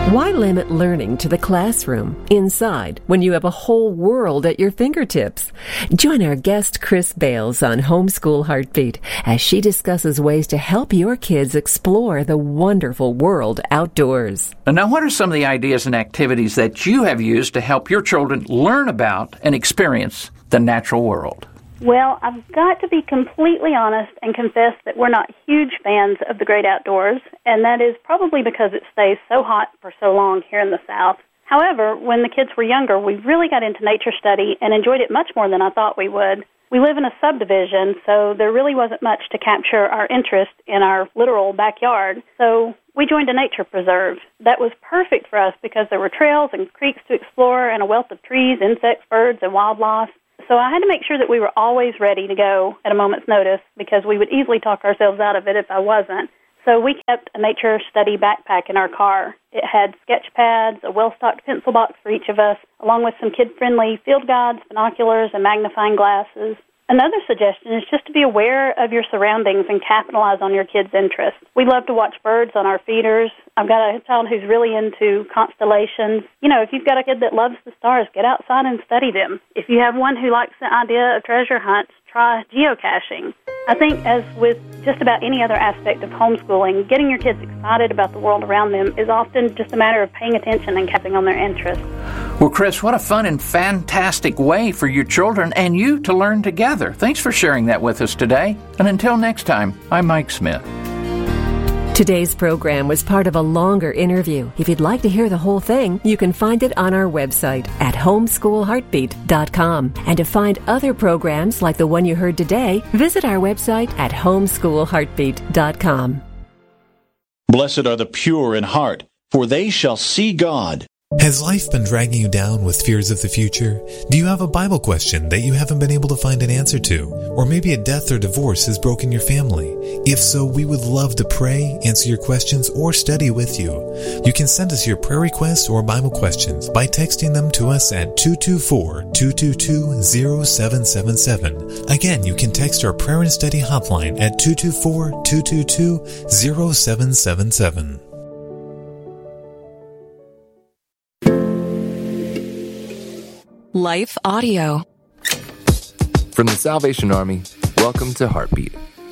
Why limit learning to the classroom, inside, when you have a whole world at your fingertips? Join our guest Chris Bales on Homeschool Heartbeat as she discusses ways to help your kids explore the wonderful world outdoors. And now, what are some of the ideas and activities that you have used to help your children learn about and experience the natural world? Well, I've got to be completely honest and confess that we're not huge fans of the great outdoors, and that is probably because it stays so hot for so long here in the South. However, when the kids were younger, we really got into nature study and enjoyed it much more than I thought we would. We live in a subdivision, so there really wasn't much to capture our interest in our literal backyard, so we joined a nature preserve. That was perfect for us because there were trails and creeks to explore and a wealth of trees, insects, birds, and wildlife. So I had to make sure that we were always ready to go at a moment's notice because we would easily talk ourselves out of it if I wasn't. So we kept a nature study backpack in our car. It had sketch pads, a well-stocked pencil box for each of us, along with some kid-friendly field guides, binoculars, and magnifying glasses. Another suggestion is just to be aware of your surroundings and capitalize on your kids' interests. We love to watch birds on our feeders. I've got a child who's really into constellations. You know, if you've got a kid that loves the stars, get outside and study them. If you have one who likes the idea of treasure hunts, try geocaching. I think as with just about any other aspect of homeschooling, getting your kids excited about the world around them is often just a matter of paying attention and catching on their interests. Well, Chris, what a fun and fantastic way for your children and you to learn together. Thanks for sharing that with us today. And until next time, I'm Mike Smith. Today's program was part of a longer interview. If you'd like to hear the whole thing, you can find it on our website at homeschoolheartbeat.com. And to find other programs like the one you heard today, visit our website at homeschoolheartbeat.com. Blessed are the pure in heart, for they shall see God. Has life been dragging you down with fears of the future? Do you have a Bible question that you haven't been able to find an answer to? Or maybe a death or divorce has broken your family? If so, we would love to pray, answer your questions, or study with you. You can send us your prayer requests or Bible questions by texting them to us at 224-222-0777. Again, you can text our prayer and study hotline at 224-222-0777. Life Audio. From the Salvation Army, welcome to Heartbeat.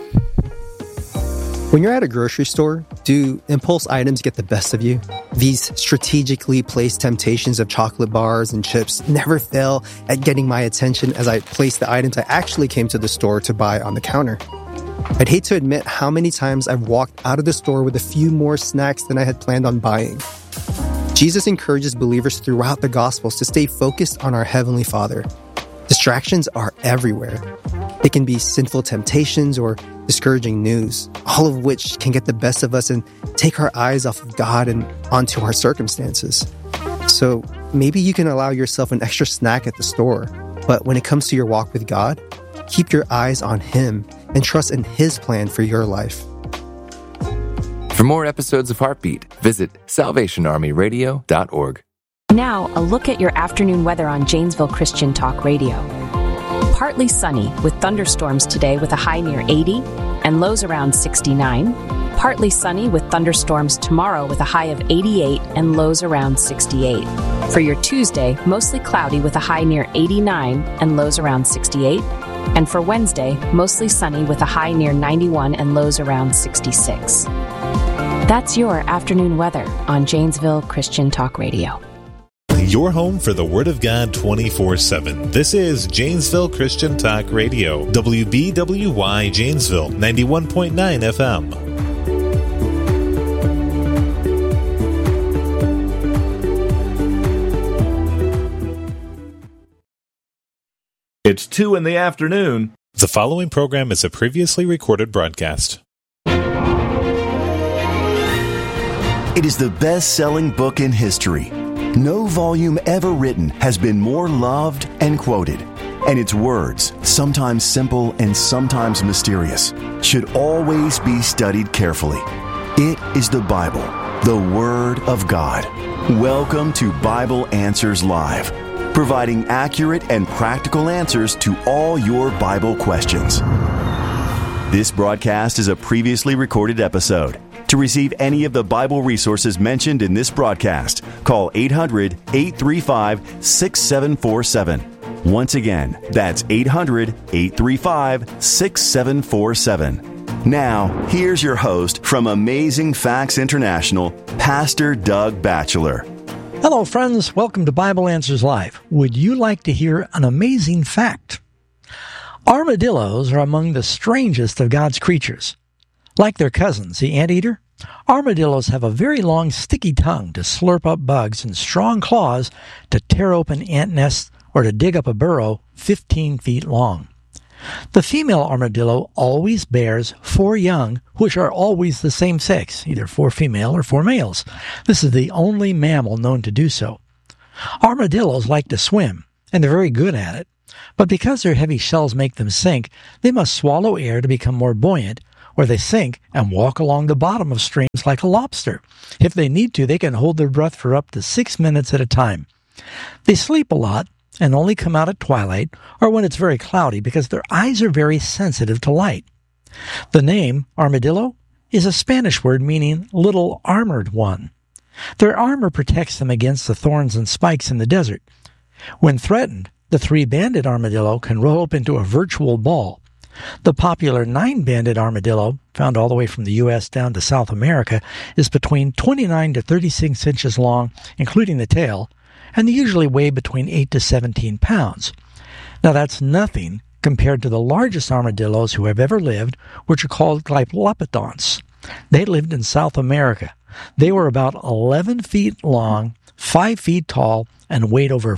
When you're at a grocery store, do impulse items get the best of you? These strategically placed temptations of chocolate bars and chips never fail at getting my attention as I place the items I actually came to the store to buy on the counter. I'd hate to admit how many times I've walked out of the store with a few more snacks than I had planned on buying. Jesus encourages believers throughout the Gospels to stay focused on our Heavenly Father. Distractions are everywhere. It can be sinful temptations or discouraging news, all of which can get the best of us and take our eyes off of God and onto our circumstances. So maybe you can allow yourself an extra snack at the store, but when it comes to your walk with God, keep your eyes on Him and trust in His plan for your life. For more episodes of Heartbeat, visit salvationarmyradio.org. Now, a look at your afternoon weather on Janesville Christian Talk Radio. Partly sunny with thunderstorms today with a high near 80 and lows around 69. Partly sunny with thunderstorms tomorrow with a high of 88 and lows around 68. For your Tuesday, mostly cloudy with a high near 89 and lows around 68. And for Wednesday, mostly sunny with a high near 91 and lows around 66. That's your afternoon weather on Janesville Christian Talk Radio. Your home for the Word of God 24/7. This is Janesville Christian Talk Radio. WBWY Janesville, 91.9 FM. It's 2 in the afternoon. The following program is a previously recorded broadcast. It is the best-selling book in history. No volume ever written has been more loved and quoted. And its words, sometimes simple and sometimes mysterious, should always be studied carefully. It is the Bible, the Word of God. Welcome to Bible Answers Live, providing accurate and practical answers to all your Bible questions. This broadcast is a previously recorded episode. To receive any of the Bible resources mentioned in this broadcast, call 800-835-6747. Once again, that's 800-835-6747. Now, here's your host from Amazing Facts International, Pastor Doug Batchelor. Hello, friends. Welcome to Bible Answers Live. Would you like to hear an amazing fact? Armadillos are among the strangest of God's creatures. Like their cousins, the anteater, armadillos have a very long, sticky tongue to slurp up bugs and strong claws to tear open ant nests or to dig up a burrow 15 feet long. The female armadillo always bears 4 young, which are always the same sex, either 4 female or 4 males. This is the only mammal known to do so. Armadillos like to swim, and they're very good at it. But because their heavy shells make them sink, they must swallow air to become more buoyant, or they sink and walk along the bottom of streams like a lobster. If they need to, they can hold their breath for up to 6 minutes at a time. They sleep a lot and only come out at twilight or when it's very cloudy because their eyes are very sensitive to light. The name armadillo is a Spanish word meaning little armored one. Their armor protects them against the thorns and spikes in the desert. When threatened, the 3-banded armadillo can roll up into a virtual ball. The popular 9-banded armadillo, found all the way from the U.S. down to South America, is between 29 to 36 inches long, including the tail, and they usually weigh between 8 to 17 pounds. Now that's nothing compared to the largest armadillos who have ever lived, which are called Glyptolodonts. They lived in South America. They were about 11 feet long, 5 feet tall, and weighed over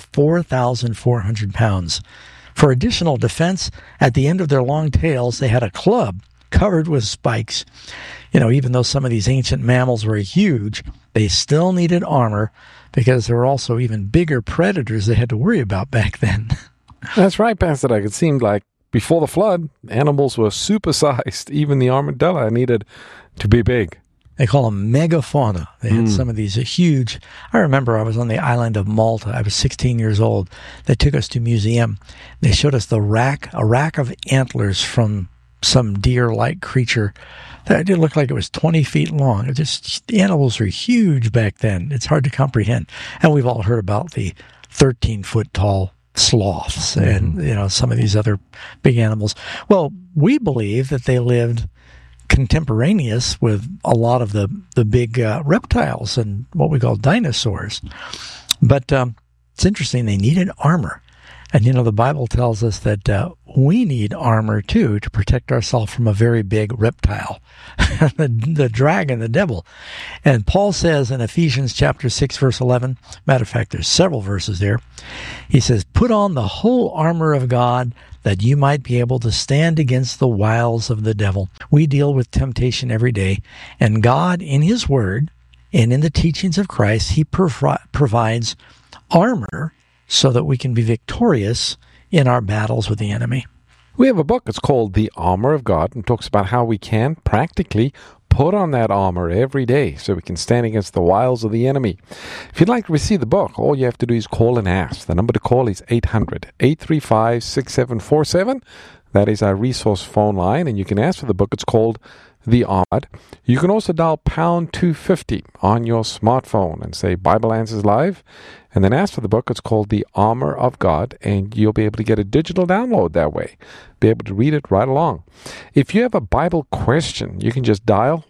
4,400 pounds. For additional defense, at the end of their long tails, they had a club covered with spikes. Even though some of these ancient mammals were huge, they still needed armor because there were also even bigger predators they had to worry about back then. That's right, Pastor Doug. It seemed like before the flood, animals were supersized. Even the armadillo needed to be big. They call them megafauna. They had some of these huge. I remember I was on the island of Malta. I was 16 years old. They took us to a museum. They showed us a rack of antlers from some deer-like creature that did look like it was 20 feet long. The animals were huge back then. It's hard to comprehend. And we've all heard about the 13-foot tall sloths and some of these other big animals. Well, we believe that they lived contemporaneous with a lot of the big reptiles and what we call dinosaurs. But it's interesting, they needed armor. And, the Bible tells us that we need armor, too, to protect ourselves from a very big reptile, the dragon, the devil. And Paul says in Ephesians chapter 6, verse 11, matter of fact, there's several verses there. He says, put on the whole armor of God that you might be able to stand against the wiles of the devil. We deal with temptation every day, and God, in His Word and in the teachings of Christ, He provides armor so that we can be victorious in our battles with the enemy. We have a book. It's called The Armor of God and talks about how we can practically put on that armor every day so we can stand against the wiles of the enemy. If you'd like to receive the book, all you have to do is call and ask. The number to call is 800-835-6747. That is our resource phone line, and you can ask for the book. It's called The Armor. You can also dial pound 250 on your smartphone and say Bible Answers Live, and then ask for the book. It's called The Armor of God, and you'll be able to get a digital download that way. Be able to read it right along. If you have a Bible question, you can just dial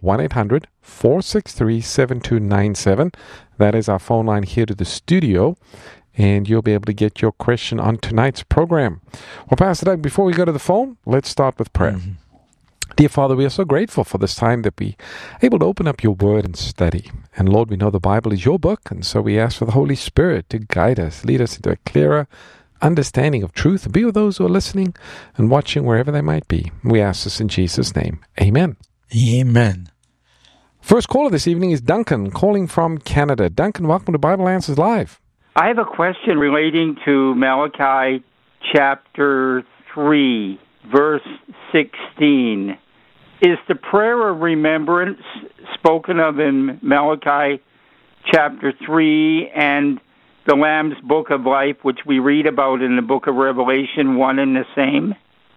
1-800-463-7297. That is our phone line here to the studio, and you'll be able to get your question on tonight's program. Well, Pastor Doug, before we go to the phone, let's start with prayer. Dear Father, we are so grateful for this time that we are able to open up your word and study. And Lord, we know the Bible is your book, and so we ask for the Holy Spirit to guide us, lead us into a clearer understanding of truth, and be with those who are listening and watching wherever they might be. We ask this in Jesus' name. Amen. Amen. First caller this evening is Duncan, calling from Canada. Duncan, welcome to Bible Answers Live. I have a question relating to Malachi chapter 3, verse 16. Is the prayer of remembrance spoken of in Malachi chapter 3 and the Lamb's Book of Life, which we read about in the book of Revelation, one and the same?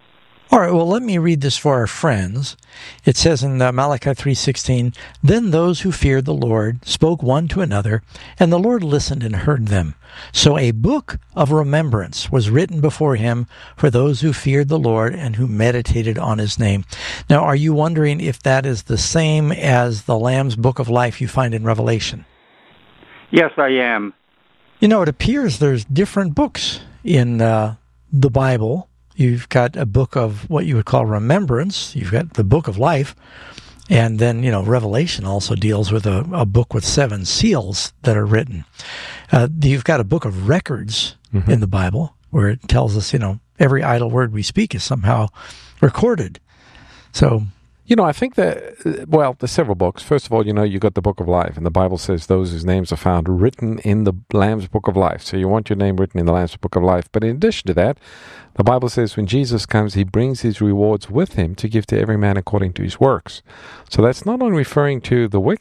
All right, well, let me read this for our friends. It says in Malachi 3:16, "Then those who feared the Lord spoke one to another, and the Lord listened and heard them. So a book of remembrance was written before him for those who feared the Lord and who meditated on his name." Now, are you wondering if that is the same as the Lamb's Book of Life you find in Revelation? Yes, I am. You know, it appears there's different books in the Bible. You've got a book of what you would call remembrance. You've got the Book of Life. And then, Revelation also deals with a book with 7 seals that are written. You've got a book of records in the Bible where it tells us, every idle word we speak is somehow recorded. So, I think that, there's several books. First of all, you got the Book of Life, and the Bible says those whose names are found written in the Lamb's Book of Life. So you want your name written in the Lamb's Book of Life. But in addition to that, the Bible says when Jesus comes, he brings his rewards with him to give to every man according to his works. So that's not only referring to the wicked,